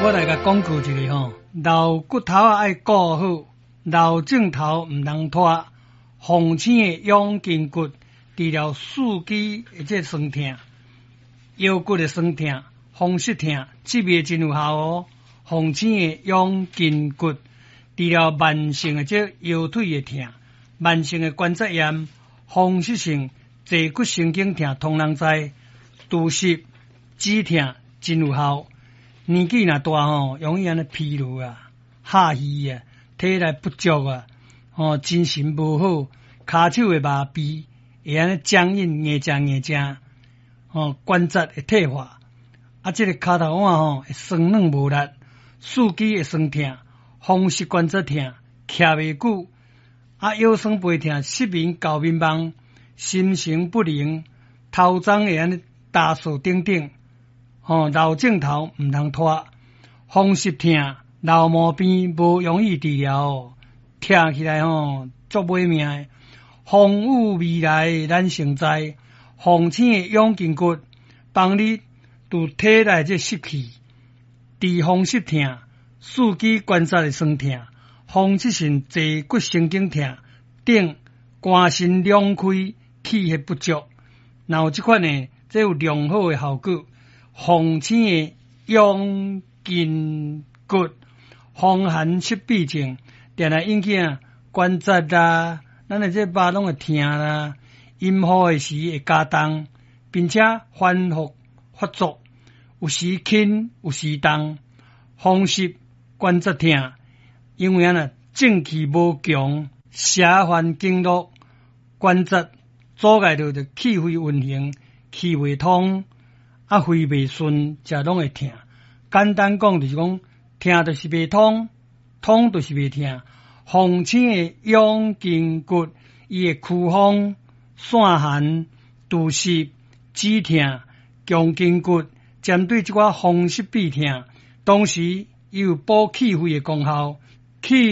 我来甲讲句一个吼，老骨头啊爱顾好，老镜头毋通拖。风醒的养筋骨，治疗四肢的这酸痛、腰骨的酸痛、风湿痛，这味真有效哦。风醒的养筋骨，治疗慢性的这腰腿的痛、慢性的关节炎、风湿性坐骨神经痛，通人知。除湿止痛真有效。年纪若大吼，容易安尼疲劳啊、下虚啊、体力不足啊，精神无好，骹手会麻痹，会安尼僵硬、硬正，关节会退化，这个骹头腕会酸软无力，四肢会酸痛，风湿关节痛，徛袂久，腰酸背痛，失眠、搞迷茫，心神不宁，头鬃会安尼打扫等等。老镜头毋通拖，风湿痛、老毛病无容易治疗，听起来足买命的。风雨未来咱成知，风醒的养筋骨，帮你除体内这湿气，治风湿痛、四肢关节的酸痛、风湿性坐骨神经痛等，肝肾两开，气血不足，若有这款呢，这有良好的效果。风醒的养筋骨，风寒湿痹症，定来引起关节啦，咱的这肉拢会痛啦，阴雨的时会加重，并且反复发作，有时轻，有时重，风湿关节痛，因为正气无强，邪烦经络，关节阻碍着气血运行，气未通。肺未顺，这拢会痛。简单讲就是讲，痛就是未通，通就是未痛。风醒的养筋骨，伊会驱风、散寒、除湿、止痛、强筋骨，针对这款风湿痹痛，同时伊有补气血的功效。气